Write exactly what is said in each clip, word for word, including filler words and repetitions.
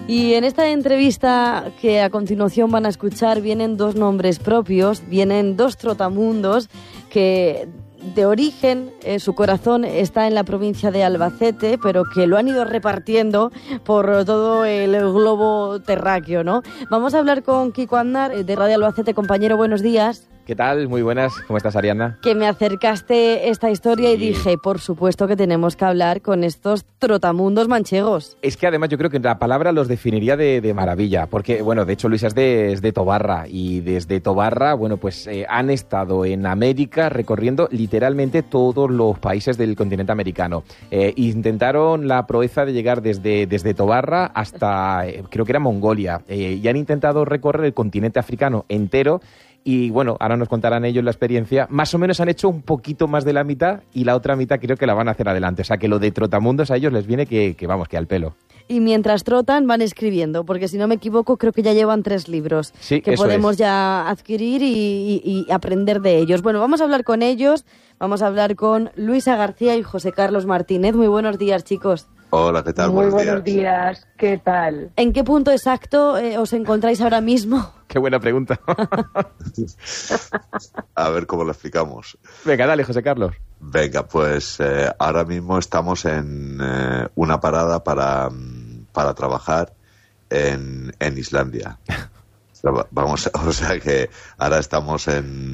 Y en esta entrevista que a continuación van a escuchar vienen dos nombres propios, vienen dos trotamundos que de origen eh, su corazón está en la provincia de Albacete, pero que lo han ido repartiendo por todo el globo terráqueo, ¿no? Vamos a hablar con Kiko Aznar de Radio Albacete. Compañero, buenos días. ¿Qué tal? Muy buenas. ¿Cómo estás, Ariadna? Que me acercaste esta historia sí. Y dije, por supuesto que tenemos que hablar con estos trotamundos manchegos. Es que además yo creo que la palabra los definiría de, de maravilla, porque, bueno, de hecho Luisa es de, es de Tobarra, y desde Tobarra, bueno, pues eh, han estado en América recorriendo literalmente todos los países del continente americano. Eh, intentaron la proeza de llegar desde, desde Tobarra hasta, eh, creo que era Mongolia, eh, y han intentado recorrer el continente africano entero. Y bueno, ahora nos contarán ellos la experiencia. Más o menos han hecho un poquito más de la mitad y la otra mitad creo que la van a hacer adelante. O sea, que lo de trotamundos a ellos les viene que, que vamos, que al pelo. Y mientras trotan van escribiendo, porque si no me equivoco creo que ya llevan tres libros sí, que podemos es. ya adquirir y, y, y aprender de ellos. Bueno, vamos a hablar con ellos, vamos a hablar con Luisa García y José Carlos Martínez. Muy buenos días, chicos. Hola, ¿qué tal? Muy buenos, buenos días. días, ¿qué tal? ¿En qué punto exacto eh, os encontráis ahora mismo? Qué buena pregunta. A ver cómo lo explicamos. Venga, dale, José Carlos. Venga, pues eh, ahora mismo estamos en eh, una parada para, para trabajar en, en Islandia. Vamos, o sea que ahora estamos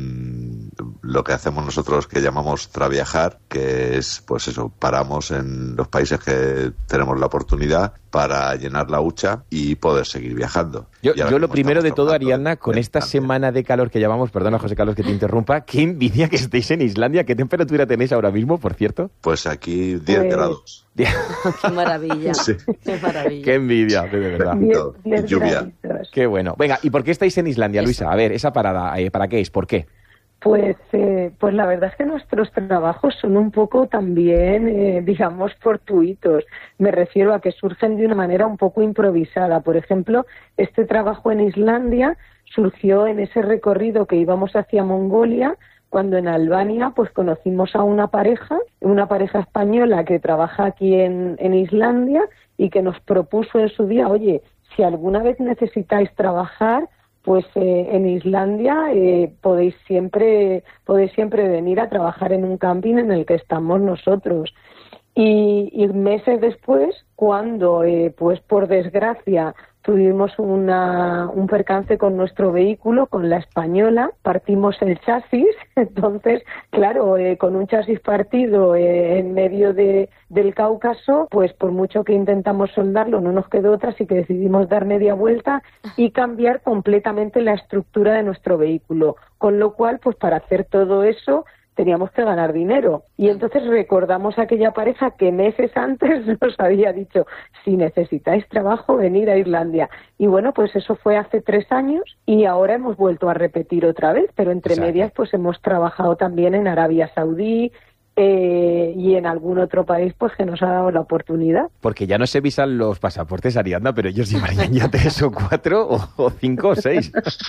en lo que hacemos nosotros que llamamos traviajar, que es, pues eso, paramos en los países que tenemos la oportunidad para llenar la hucha y poder seguir viajando. Yo, yo lo primero de todo, Ariadna, con esta también. semana de calor que llamamos, perdona José Carlos que te interrumpa, qué envidia que estéis en Islandia. ¿Qué temperatura tenéis ahora mismo, por cierto? Pues aquí diez pues... grados. Qué maravilla, sí. Qué maravilla. Qué envidia, de verdad. diez, diez lluvia. Qué bueno. Venga, ¿y por qué estáis en Islandia, Luisa? A ver, esa parada, eh, ¿para qué es? ¿Por qué? Pues, eh, pues la verdad es que nuestros trabajos son un poco también, eh, digamos, fortuitos. Me refiero a que surgen de una manera un poco improvisada. Por ejemplo, este trabajo en Islandia surgió en ese recorrido que íbamos hacia Mongolia, cuando en Albania pues conocimos a una pareja, una pareja española que trabaja aquí en, en Islandia y que nos propuso en su día, oye, si alguna vez necesitáis trabajar, pues eh, en Islandia eh, podéis siempre podéis siempre venir a trabajar en un camping en el que estamos nosotros. Y, y meses después, cuando eh, pues por desgracia tuvimos una, un percance con nuestro vehículo, con la española, partimos el chasis, entonces, claro, eh, con un chasis partido eh, en medio de, del Cáucaso, pues por mucho que intentamos soldarlo, no nos quedó otra, así que decidimos dar media vuelta y cambiar completamente la estructura de nuestro vehículo, con lo cual, pues para hacer todo eso, teníamos que ganar dinero. Y entonces recordamos a aquella pareja que meses antes nos había dicho, si necesitáis trabajo, venid a Islandia. Y bueno, pues eso fue hace tres años y ahora hemos vuelto a repetir otra vez, pero entre Exacto. medias pues hemos trabajado también en Arabia Saudí, Eh, y en algún otro país pues que nos ha dado la oportunidad. Porque ya no se visan los pasaportes, Ariadna, pero ellos llevarían ya tres o cuatro o, o cinco o seis.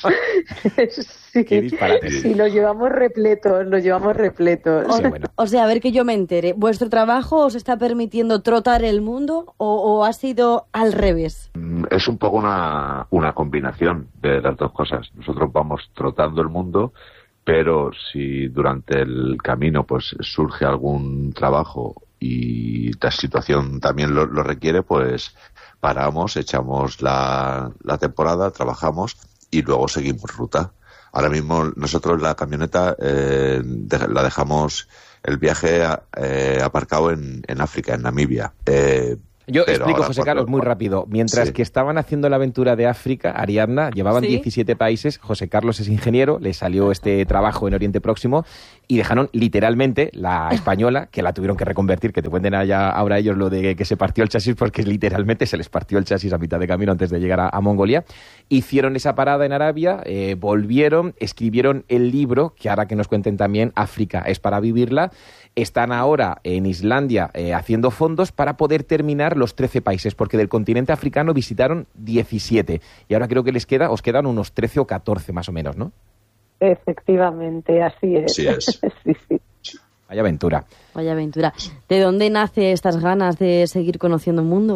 Sí, qué disparate. Sí, los llevamos repletos, los llevamos repletos. O, sí, bueno. o sea, a ver que yo me entere, ¿vuestro trabajo os está permitiendo trotar el mundo o, o ha sido al revés? Es un poco una, una combinación de las dos cosas. Nosotros vamos trotando el mundo, pero si durante el camino pues surge algún trabajo y la situación también lo, lo requiere, pues paramos, echamos la, la temporada, trabajamos y luego seguimos ruta. Ahora mismo nosotros la camioneta eh, de, la dejamos el viaje eh, aparcado en, en África, en Namibia. Eh, Yo Pero explico, José Carlos, muy rápido. Mientras sí. que estaban haciendo la aventura de África, Ariadna, llevaban ¿Sí? diecisiete países, José Carlos es ingeniero, le salió este trabajo en Oriente Próximo y dejaron literalmente la española, que la tuvieron que reconvertir, que te cuenten allá ahora ellos lo de que se partió el chasis, porque literalmente se les partió el chasis a mitad de camino antes de llegar a, a Mongolia. Hicieron esa parada en Arabia, eh, volvieron, escribieron el libro, que ahora que nos cuenten también, África es para vivirla. Están ahora en Islandia eh, haciendo fondos para poder terminar los trece países, porque del continente africano visitaron diecisiete y ahora creo que les queda, os quedan unos trece o catorce más o menos, ¿no? Efectivamente, así es. Así es. sí, sí. Vaya aventura. Vaya aventura. ¿De dónde nace estas ganas de seguir conociendo el mundo?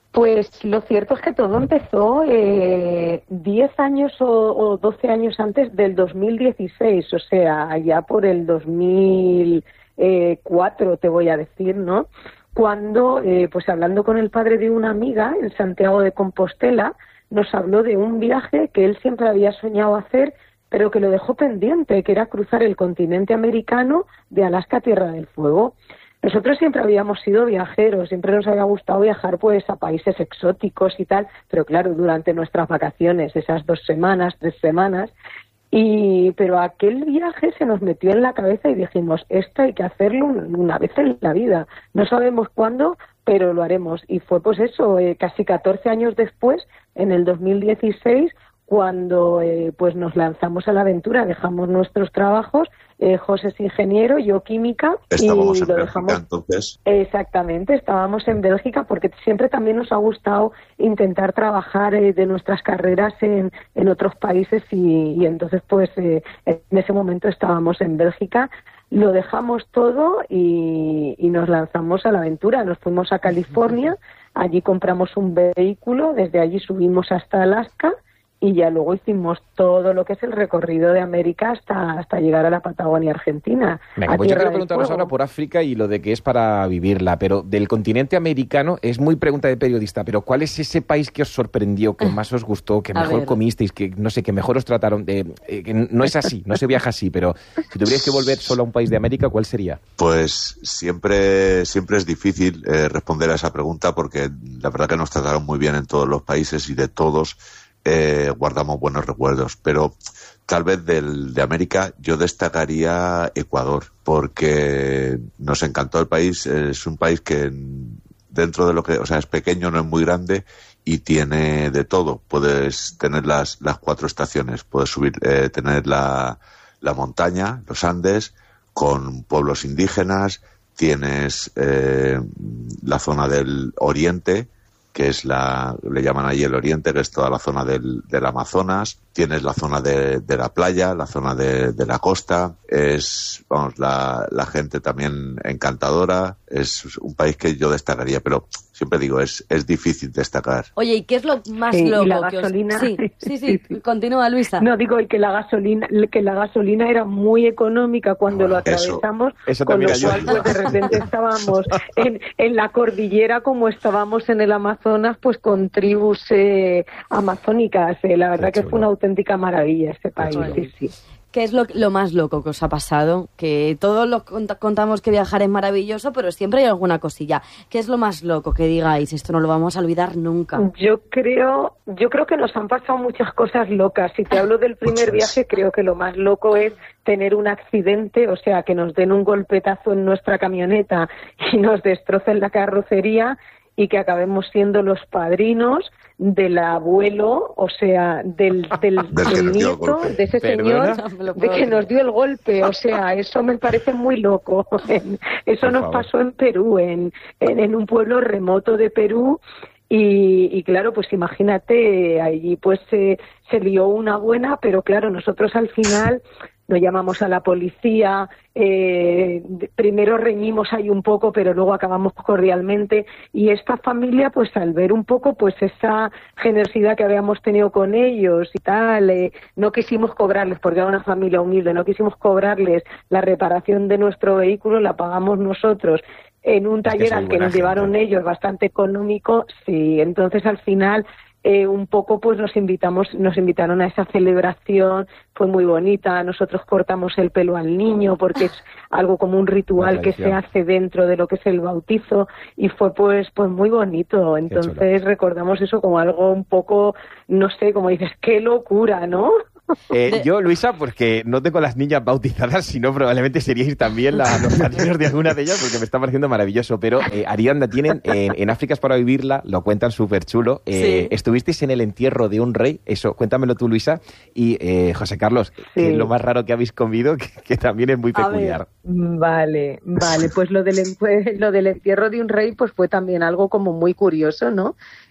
Pues lo cierto es que todo empezó eh, diez años o, o doce años antes del dos mil dieciséis, o sea, allá por el dos mil cuatro, te voy a decir, ¿no? Cuando, eh, pues hablando con el padre de una amiga en Santiago de Compostela, nos habló de un viaje que él siempre había soñado hacer, pero que lo dejó pendiente, que era cruzar el continente americano de Alaska a Tierra del Fuego. Nosotros siempre habíamos sido viajeros, siempre nos había gustado viajar pues a países exóticos y tal, pero claro, durante nuestras vacaciones, esas dos semanas, tres semanas, y pero aquel viaje se nos metió en la cabeza y dijimos, esto hay que hacerlo una vez en la vida, no sabemos cuándo, pero lo haremos. Y fue pues eso, eh, casi catorce años después, en el dos mil dieciséis, cuando eh, pues nos lanzamos a la aventura, dejamos nuestros trabajos, eh, José es ingeniero, yo química, estábamos y en lo Bélgica, dejamos. Entonces. Exactamente, estábamos en Bélgica porque siempre también nos ha gustado intentar trabajar eh, de nuestras carreras en, en otros países y, y entonces pues eh, en ese momento estábamos en Bélgica. Lo dejamos todo y, y nos lanzamos a la aventura. Nos fuimos a California, allí compramos un vehículo, desde allí subimos hasta Alaska y ya luego hicimos todo lo que es el recorrido de América hasta, hasta llegar a la Patagonia Argentina. Venga, pues yo quiero preguntaros ahora por África y lo de que es para vivirla, pero del continente americano es muy pregunta de periodista, pero ¿cuál es ese país que os sorprendió, que más os gustó, que mejor comisteis, que no sé, que mejor os trataron? De, eh, que no es así, no se viaja así, pero si tuvierais que volver solo a un país de América, ¿cuál sería? Pues siempre, siempre es difícil eh, responder a esa pregunta porque la verdad que nos trataron muy bien en todos los países y de todos Eh, guardamos buenos recuerdos, pero tal vez del, de América yo destacaría Ecuador, porque nos encantó el país. Es un país que dentro de lo que, o sea, es pequeño, no es muy grande y tiene de todo. Puedes tener las, las cuatro estaciones, puedes subir, eh, tener la, la montaña, los Andes, con pueblos indígenas, tienes eh, la zona del oriente, que es la, le llaman allí el oriente, que es toda la zona del, del Amazonas, tienes la zona de, de la playa, la zona de, de la costa, es, vamos, la, la gente también encantadora, es un país que yo destacaría, pero siempre digo, es, es difícil destacar. Oye, ¿y qué es lo más sí, loco? ¿y la que gasolina? Os... Sí, sí, sí, sí, continúa, Luisa. No, digo, y que la gasolina, que la gasolina era muy económica cuando bueno, lo atravesamos, eso, eso con lo cual pues, de repente estábamos en, en la cordillera como estábamos en el Amazonas, pues con tribus eh, amazónicas. Eh, la verdad que fue una auténtica maravilla este país, sí, sí. ¿Qué es lo, lo más loco que os ha pasado? Que todos lo cont- contamos que viajar es maravilloso, pero siempre hay alguna cosilla. ¿Qué es lo más loco que digáis? Esto no lo vamos a olvidar nunca. Yo creo, yo creo que nos han pasado muchas cosas locas. Si te hablo del primer viaje, creo que lo más loco es tener un accidente, o sea, que nos den un golpetazo en nuestra camioneta y nos destrocen la carrocería y que acabemos siendo los padrinos del abuelo, o sea, del, del, del nieto, de ese señor, de que nos dio el golpe. O sea, eso me parece muy loco. Eso nos pasó en Perú, en, en, en un pueblo remoto de Perú. Y, y claro, pues imagínate, allí pues eh, se lió una buena, pero claro, nosotros al final nos llamamos a la policía, eh, primero reñimos ahí un poco, pero luego acabamos cordialmente, y esta familia, pues al ver un poco pues esa generosidad que habíamos tenido con ellos y tal, eh, no quisimos cobrarles, porque era una familia humilde, no quisimos cobrarles la reparación de nuestro vehículo, la pagamos nosotros en un taller es que al que nos gente. llevaron ellos, bastante económico, sí, entonces al final Eh, un poco pues nos invitamos, nos invitaron a esa celebración, fue muy bonita, nosotros cortamos el pelo al niño porque es algo como un ritual que se hace dentro de lo que es el bautizo y fue pues pues muy bonito, entonces recordamos eso como algo un poco, no sé, como dices, qué locura, ¿no? Eh, yo, Luisa, porque no tengo las niñas bautizadas, sino probablemente seríais también la, los padrinos de alguna de ellas, porque me está pareciendo maravilloso. Pero, eh, Ariadna, tienen eh, en África es para vivirla, lo cuentan súper chulo. Eh, sí. Estuvisteis en el entierro de un rey, eso, cuéntamelo tú, Luisa. Y eh, José Carlos, sí. ¿qué es lo más raro que habéis comido? Que, que también es muy peculiar. A ver, vale, vale, pues lo del, lo del entierro de un rey pues fue también algo como muy curioso, ¿no?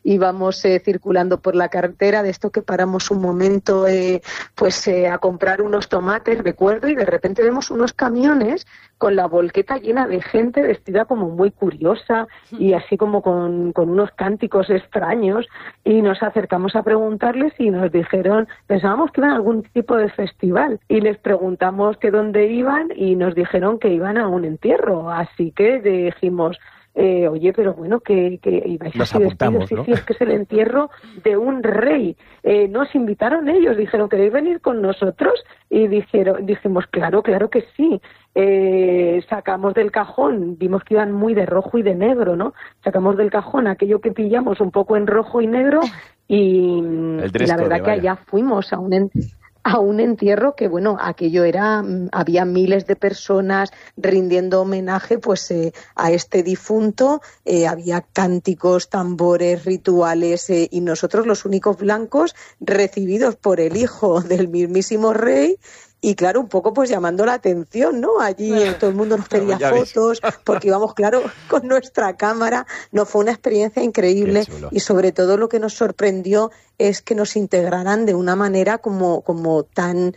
íbamos eh, circulando por la carretera, de esto que paramos un momento eh, pues eh, a comprar unos tomates, recuerdo, y de repente vemos unos camiones con la volqueta llena de gente vestida como muy curiosa y así como con, con unos cánticos extraños, y nos acercamos a preguntarles y nos dijeron, pensábamos que iban a algún tipo de festival, y les preguntamos que dónde iban y nos dijeron que iban a un entierro, así que dijimos, Eh, oye, pero bueno, que, que ibais Nos así apuntamos, vestidos, ¿no? sí, sí, es que es el entierro de un rey. Eh, nos invitaron ellos, dijeron, ¿queréis venir con nosotros? Y dijeron, dijimos, claro, claro que sí. Eh, sacamos del cajón, vimos que iban muy de rojo y de negro, ¿no? Sacamos del cajón aquello que pillamos un poco en rojo y negro y, y la verdad que allá fuimos a un entierro. a un entierro que, bueno, aquello era, había miles de personas rindiendo homenaje pues eh, a este difunto, eh, había cánticos, tambores, rituales eh, y nosotros los únicos blancos recibidos por el hijo del mismísimo rey. Y claro, un poco pues llamando la atención, ¿no? Allí todo el mundo nos pedía fotos, porque íbamos, claro, con nuestra cámara. No, fue una experiencia increíble y sobre todo lo que nos sorprendió es que nos integraran de una manera como, como tan,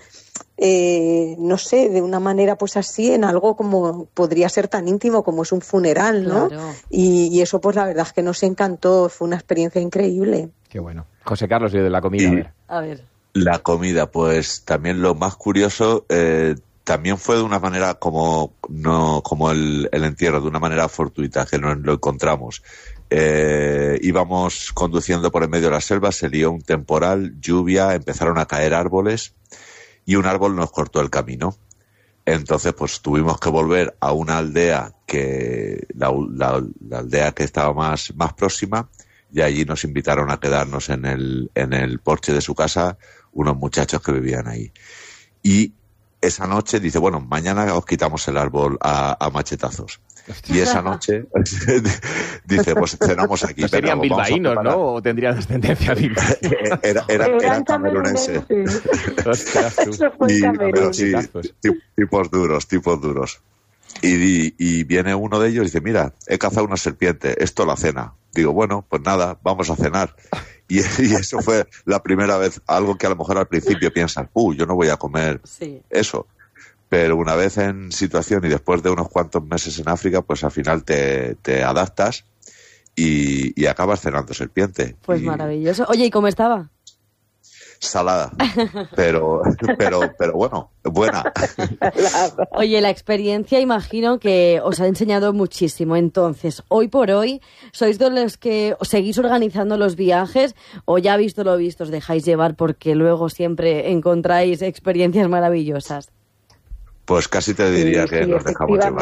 eh, no sé, de una manera pues así en algo como podría ser tan íntimo como es un funeral, ¿no? Claro. Y, y eso pues la verdad es que nos encantó, fue una experiencia increíble. Qué bueno. José Carlos, yo de la comida, y... a ver. A ver. La comida, pues también lo más curioso, eh, también fue de una manera como no como el, el entierro, de una manera fortuita, que nos lo encontramos. Eh, íbamos conduciendo por en medio de la selva, se lió un temporal, lluvia, empezaron a caer árboles y un árbol nos cortó el camino. Entonces, pues tuvimos que volver a una aldea que la, la, la aldea que estaba más, más próxima, y allí nos invitaron a quedarnos en el, en el porche de su casa unos muchachos que vivían ahí. Y esa noche dice, bueno, mañana os quitamos el árbol a, a machetazos. Y esa noche dice, pues cenamos aquí. No serían bilbaínos, ¿no? ¿O tendrían descendencia bilbaína? Era, era, eran cameruneses. Y, sí, tipos duros, tipos duros. Y, y viene uno de ellos y dice, mira, he cazado una serpiente, esto la cena. Digo, bueno, pues nada, vamos a cenar. Y, y eso fue la primera vez, algo que a lo mejor al principio piensas, uh, yo no voy a comer sí. eso. Pero una vez en situación y después de unos cuantos meses en África, pues al final te, te adaptas y, y acabas cenando serpiente. Pues y... maravilloso. Oye, ¿y cómo estaba? Salada, pero, pero, pero bueno, buena. Oye, la experiencia imagino que os ha enseñado muchísimo. Entonces, hoy por hoy, ¿sois de los que os seguís organizando los viajes o ya visto lo visto os dejáis llevar porque luego siempre encontráis experiencias maravillosas? Pues casi te diría sí, que sí, nos dejamos llevar.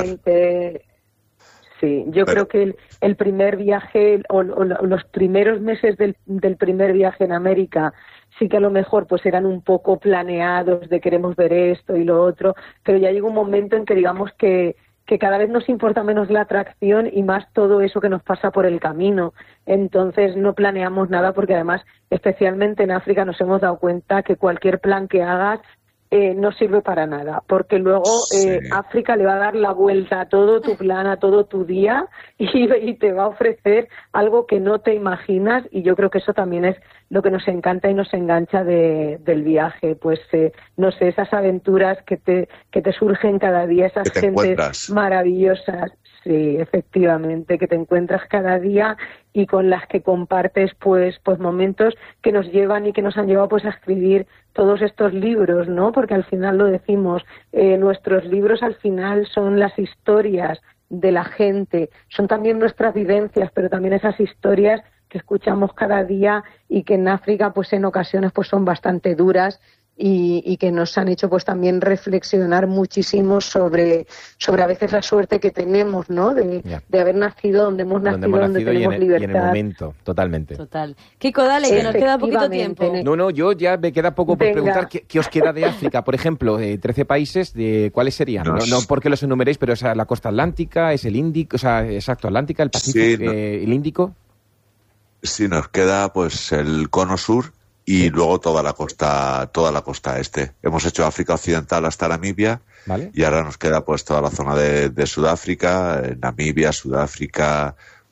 Sí, yo pero... creo que el, el primer viaje o, o los primeros meses del, del primer viaje en América sí que a lo mejor pues eran un poco planeados de queremos ver esto y lo otro, pero ya llega un momento en que digamos que, que cada vez nos importa menos la atracción y más todo eso que nos pasa por el camino. Entonces no planeamos nada porque además, especialmente en África, nos hemos dado cuenta que cualquier plan que hagas Eh, no sirve para nada, porque luego eh, sí. África le va a dar la vuelta a todo tu plan, a todo tu día y, y te va a ofrecer algo que no te imaginas, y yo creo que eso también es lo que nos encanta y nos engancha de, del viaje, pues eh, no sé, esas aventuras que te, que te surgen cada día, esas gentes encuentras. maravillosas. Sí, efectivamente, que te encuentras cada día y con las que compartes pues pues momentos que nos llevan y que nos han llevado pues a escribir todos estos libros, ¿no? Porque al final lo decimos, eh, nuestros libros al final son las historias de la gente, son también nuestras vivencias, pero también esas historias que escuchamos cada día y que en África pues en ocasiones pues son bastante duras. Y, y que nos han hecho pues también reflexionar muchísimo sobre sobre a veces la suerte que tenemos, ¿no? De, yeah. de haber nacido donde hemos nacido, donde, hemos nacido donde tenemos y en, libertad. Y en el momento, totalmente. Total. Kiko, dale, que nos queda poquito tiempo. No, no, yo ya me queda poco por Venga. preguntar qué, qué os queda de África. Por ejemplo, eh, trece países, de ¿cuáles serían? No, no porque los enumeréis, pero es la costa atlántica, es el Índico, o sea, exacto, Atlántica, el Pacífico, sí, no. eh, el Índico. Sí, nos queda pues el cono sur. Y sí. luego toda la costa, toda la costa este. Hemos hecho África Occidental hasta Namibia, ¿vale? Y ahora nos queda pues toda la zona de, de Sudáfrica, Namibia, Sudáfrica,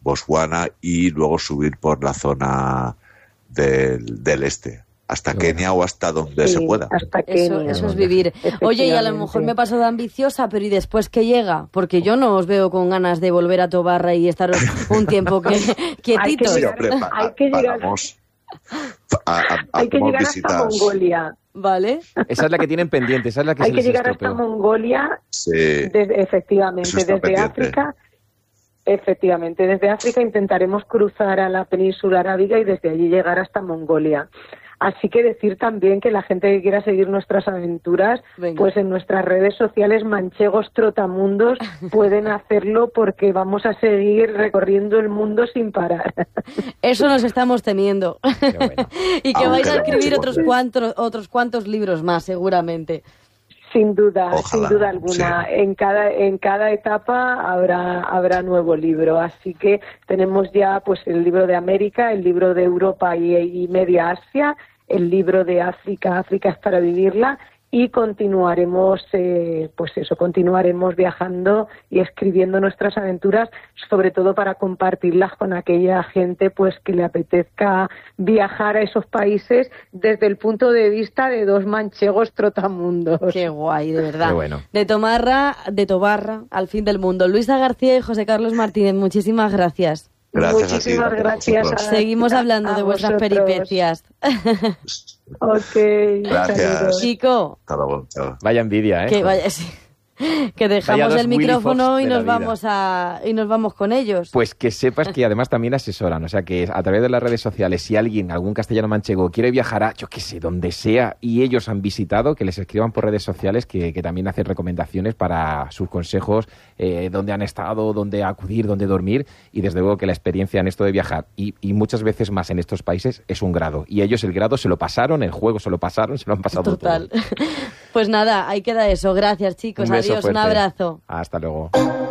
Botswana y luego subir por la zona del, del este. Hasta sí. Kenia o hasta donde sí, se pueda. Hasta Kenia. Eso, eso es vivir. Oye, y a lo mejor me paso de ambiciosa, pero ¿y después qué llega? Porque yo no os veo con ganas de volver a Tobarra y estaros un tiempo que, quietitos. Hay que llegar, hay que llegar, a, a, a, hay que llegar hasta Mongolia. Vale. Esa es la que tienen pendiente, esa es la que hay se que les llegar estropeó. hasta Mongolia, sí. desde, efectivamente, desde pendiente. África. Efectivamente, desde África intentaremos cruzar a la península arábiga y desde allí llegar hasta Mongolia. Así que decir también que la gente que quiera seguir nuestras aventuras, Venga. pues en nuestras redes sociales Manchegos Trotamundos pueden hacerlo porque vamos a seguir recorriendo el mundo sin parar. Eso nos estamos temiendo. Bueno. Y que Aunque vais a escribir otros cuantos, otros cuantos libros más, seguramente. Sin duda, Ojalá, sin duda alguna. Sí. En cada en cada etapa habrá habrá nuevo libro. Así que tenemos ya pues el libro de América, el libro de Europa y, y Media Asia, el libro de África, África es para vivirla, y continuaremos, eh, pues eso, continuaremos viajando y escribiendo nuestras aventuras, sobre todo para compartirlas con aquella gente pues que le apetezca viajar a esos países desde el punto de vista de dos manchegos trotamundos. Qué guay, de verdad. Qué bueno. De Tomarra, de Tobarra, al fin del mundo. Luisa García y José Carlos Martínez, muchísimas gracias. Gracias Muchísimas a ti, gracias. a Seguimos hablando a de vuestras vosotros. peripecias. Ok. Gracias. Saludos. Chico. Hasta luego. Chao. Vaya envidia, ¿eh? Que vaya, sí. Que dejamos Vaya el dos micrófono Willy y Fox de nos la vida. vamos a y nos vamos con ellos. Pues que sepas que además también asesoran, o sea que a través de las redes sociales, si alguien, algún castellano manchego quiere viajar a, yo qué sé, donde sea, y ellos han visitado, que les escriban por redes sociales, que, que también hacen recomendaciones para sus consejos, eh, dónde han estado, dónde acudir, dónde dormir, y desde luego que la experiencia en esto de viajar, y, y muchas veces más en estos países, es un grado, y ellos el grado se lo pasaron, el juego se lo pasaron, se lo han pasado Total. todo. Pues nada, ahí queda eso. Gracias, chicos. Un beso Adiós, fuerte. un abrazo. Hasta luego.